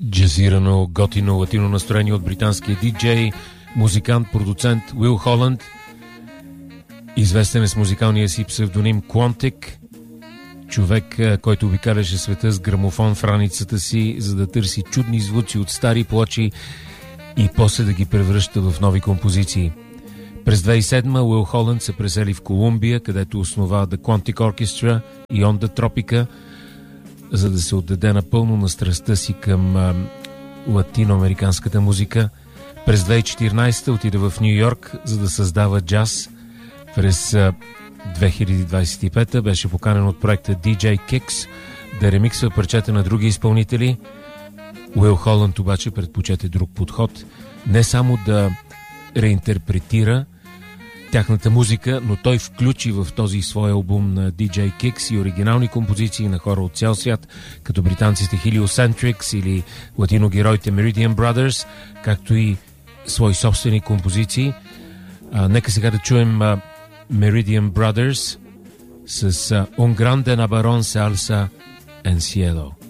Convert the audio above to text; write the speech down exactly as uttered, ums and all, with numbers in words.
Джазирано, готино, латино настроение от британския диджей, музикант, продуцент Уил Холанд, известен е с музикалния си псевдоним Quantic, човек, който обикаляше света с грамофон в раницата си, за да търси чудни звуци от стари плочи и после да ги превръща в нови композиции. През две хиляди и седма Уил Холанд се пресели в Колумбия, където основа The Quantic Orchestra и On the Tropica, за да се отдаде напълно на страстта си към а, латиноамериканската музика. През две хиляди и четиринадесета отиде в Ню Йорк, за да създава джаз. През а, две хиляди двадесет и пета беше поканен от проекта ди джей Kicks да ремиксва парчета на други изпълнители. Уил Холанд обаче предпочете друг подход. Не само да реинтерпретира тяхната музика, но той включи в този свой албум на ди джей Kicks и оригинални композиции на хора от цял свят, като британците Heliocentrics или латиногероите Meridian Brothers, както и свои собствени композиции. А, нека сега да чуем а, Meridian Brothers с а, Un grande nabarón salsa en cielo.